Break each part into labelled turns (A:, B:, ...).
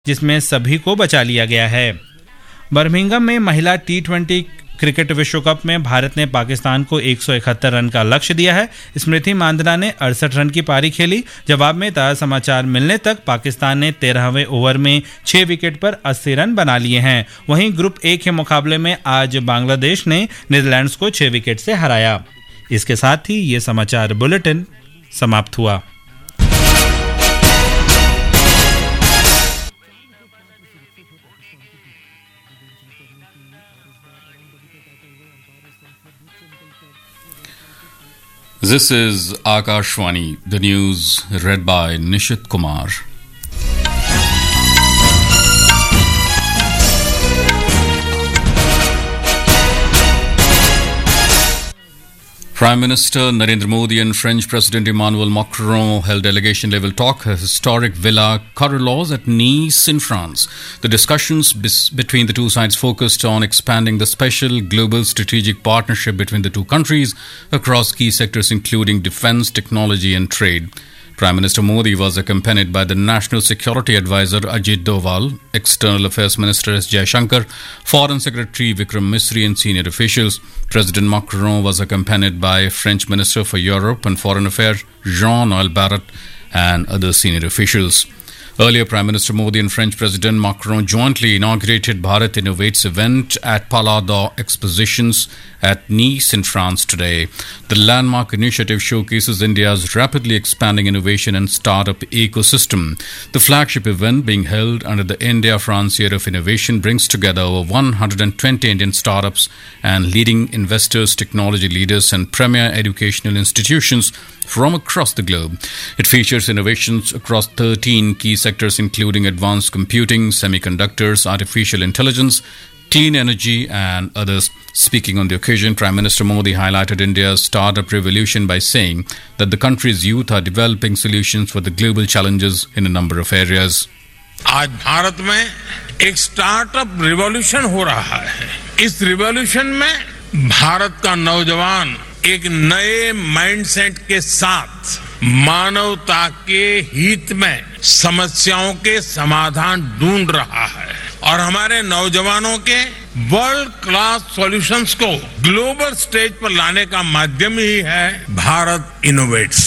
A: जिसमें सभी को बचा लिया गया है। बर्मिंघम में महिला T20 क्रिकेट विश्व कप में भारत ने पाकिस्तान को 171 रन का लक्ष्य दिया है। स्मृति मांदना ने 68 रन की पारी खेली। जवाब में ताज़ा समाचार मिलने तक पाकिस्तान ने 13वें ओवर में 6 विकेट पर 80 रन बना लिए हैं। वहीं ग्रुप ए के मुकाबले में आज बांग्लादेश ने नीदरलैंड्स को 6 विकेट से हराया। इसके साथ ही ये समाचार बुलेटिन समाप्त हुआ।
B: This is Akashvani, the news read by Nishit Kumar. Prime Minister Narendra Modi and French President Emmanuel Macron held delegation-level talk at historic Villa Carolus at Nice in France. The discussions between the two sides focused on expanding the special global strategic partnership between the two countries across key sectors including defense, technology and trade. Prime Minister Modi was accompanied by the National Security Advisor Ajit Doval, External Affairs Minister S. Jaishankar, Foreign Secretary Vikram Misri and senior officials. President Macron was accompanied by French Minister for Europe and Foreign Affairs Jean-Noël Barrot and other senior officials. Earlier, Prime Minister Modi and French President Macron jointly inaugurated Bharat Innovates event at Palais d'Expositions at Nice in France today. The landmark initiative showcases India's rapidly expanding innovation and startup ecosystem. The flagship event, being held under the India-France Year of Innovation, brings together over 120 Indian startups and leading investors, technology leaders and premier educational institutions from across the globe. It features innovations across 13 key sectors including advanced computing, semiconductors, artificial intelligence, clean energy and others. Speaking on the occasion, Prime Minister Modi highlighted India's startup revolution by saying that the country's youth are developing solutions for the global challenges in a number of areas.
C: आज भारत में एक startup revolution हो रहा है। इस revolution में भारत का नौजवान एक नए माइंडसेट के साथ मानवता के हित में समस्याओं के समाधान ढूंढ रहा है और हमारे नौजवानों के वर्ल्ड क्लास सॉल्यूशंस को ग्लोबल स्टेज पर लाने का माध्यम ही है Bharat innovates.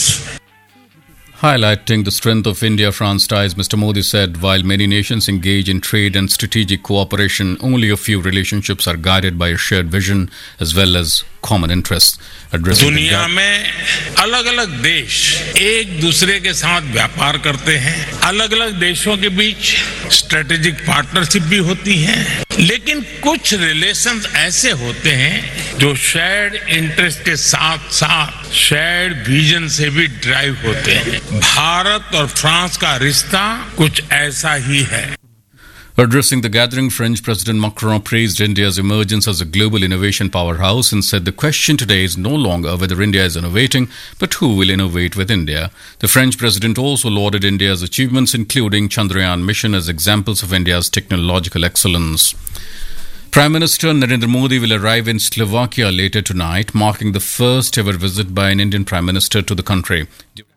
B: Highlighting the strength of India-France ties, Mr. Modi said, while many nations engage in trade and strategic cooperation, only a few relationships are guided by a shared vision as well as common interests.
C: दुनिया में अलग-अलग देश एक दूसरे के साथ व्यापार करते हैं, अलग-अलग देशों के बीच स्ट्रेटेजिक पार्टनरशिप भी होती है, लेकिन कुछ रिलेशंस ऐसे होते हैं जो शेयर्ड इंटरेस्ट के साथ साथ शेयर्ड विजन से भी ड्राइव होते हैं। भारत और फ्रांस का रिश्ता कुछ ऐसा ही है।
B: Addressing the gathering, French President Macron praised India's emergence as a global innovation powerhouse and said the question today is no longer whether India is innovating, but who will innovate with India. The French President also lauded India's achievements, including Chandrayaan mission, as examples of India's technological excellence. Prime Minister Narendra Modi will arrive in Slovakia later tonight, marking the first ever visit by an Indian Prime Minister to the country.